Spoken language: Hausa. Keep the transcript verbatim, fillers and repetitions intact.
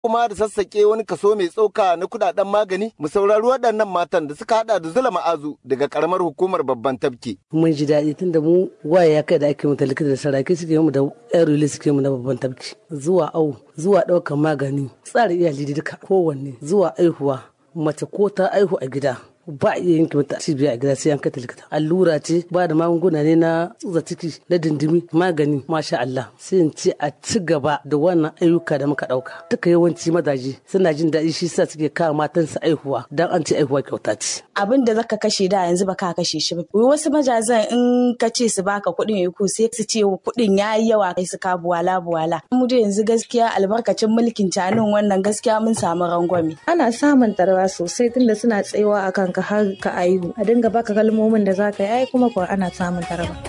kuma da sassaƙe wani kaso mai tsoka na kudaden magani. Mu saurari waɗannan matan da suka hada da Zula Ma'azu daga karamar hukumar Babban Tafki. Mun ji daɗi tunda mu waye ya kai da ake mata likita da saraki suke mu da ƴan rili suke mu na Babban Tafki. Zuwa au zuwa ɗaukar magani tsara iyali duka kowanne zuwa aihuwa mace ko ta aihu a gida. Ba iya yanke mata cibiya a gida sai an kai likita. Allura ce ba da magunguna ne na tsutsa ciki na dindimi magani masha Allah. Sai in ce a ci gaba da wannan ayyuka da muka dauka. Duka yawanci mazaje suna jin daɗi shi sa suke kawo matansu aihuwa dan an ce aihuwa kyauta ce. Abin da zaka kashe da yanzu baka kashe shi ba. Wasu majazan in ka ce su baka kuɗin iko sai su ce kuɗin yayi yawa kai su ka buwala buwala. Mu da yanzu gaskiya albarkacin mulkin canin wannan gaskiya mun samu rangwame. Ana samun tarwa sosai tunda suna tsayawa akan ka har ka aihu a dinga baka kalmomin da zaka yi ai kuma ko ana samun tarba.